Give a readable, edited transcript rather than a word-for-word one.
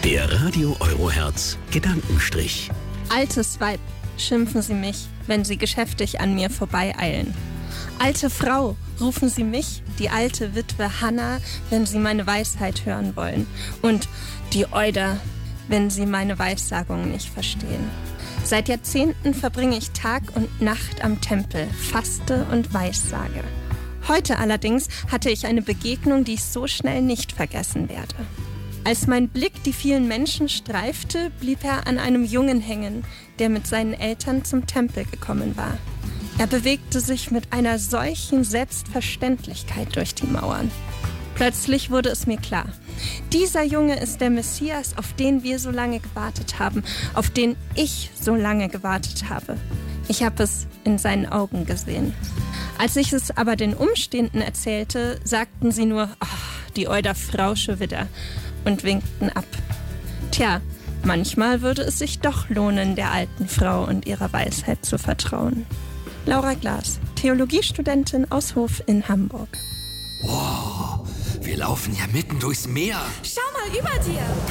Der Radio Eurohertz Gedankenstrich. Altes Weib, schimpfen sie mich, wenn sie geschäftig an mir vorbeieilen. Alte Frau, rufen sie mich, die alte Witwe Hanna, wenn sie meine Weisheit hören wollen. Und die Euder, wenn sie meine Weissagung nicht verstehen. Seit Jahrzehnten verbringe ich Tag und Nacht am Tempel, faste und weissage. Heute allerdings hatte ich eine Begegnung, die ich so schnell nicht vergessen werde. Als mein Blick die vielen Menschen streifte, blieb er an einem Jungen hängen, der mit seinen Eltern zum Tempel gekommen war. Er bewegte sich mit einer solchen Selbstverständlichkeit durch die Mauern. Plötzlich wurde es mir klar. Dieser Junge ist der Messias, auf den wir so lange gewartet haben, auf den ich so lange gewartet habe. Ich habe es in seinen Augen gesehen. Als ich es aber den Umstehenden erzählte, sagten sie nur, die Euder Frausche wieder, und winkten ab. Tja, manchmal würde es sich doch lohnen, der alten Frau und ihrer Weisheit zu vertrauen. Laura Glas, Theologiestudentin aus Hof in Hamburg. Wow, wir laufen ja mitten durchs Meer. Schau mal über dir.